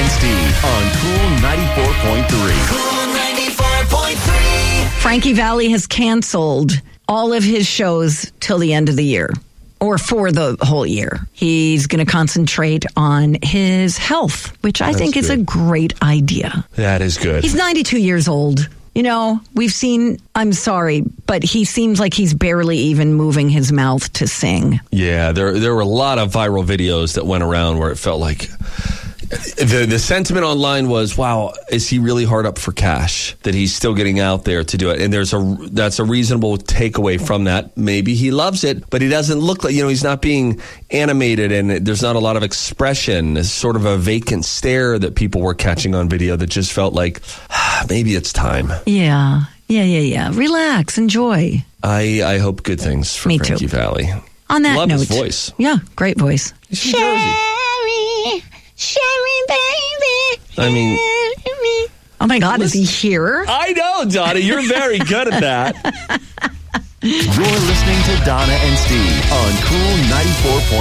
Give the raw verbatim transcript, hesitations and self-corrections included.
and Steve on Cool ninety-four point three. Cool ninety-four point three. Frankie Valli has canceled all of his shows till the end of the year, or for the whole year. He's going to concentrate on his health, which I That's think is a good. great idea. That is good. He's ninety-two years old. You know, we've seen, I'm sorry, but he seems like he's barely even moving his mouth to sing. Yeah, there there were a lot of viral videos that went around where it felt like the the sentiment online was, wow, is he really hard up for cash that he's still getting out there to do it? And there's a that's a reasonable takeaway from that. Maybe he loves it, but he doesn't look like, you know, he's not being animated and there's not a lot of expression. It's sort of a vacant stare that people were catching on video that just felt like ah, maybe it's time. Yeah, yeah, yeah, yeah. Relax, enjoy. I I hope good things for Me Frankie too. Valli. On that Love note. his voice. Yeah, great voice. He's from Jersey. Sherry, Sherry, baby. I mean, Oh my God, is he here? I know, Donna. You're very good at that. You're listening to Donna and Steve on Cool ninety-four point three.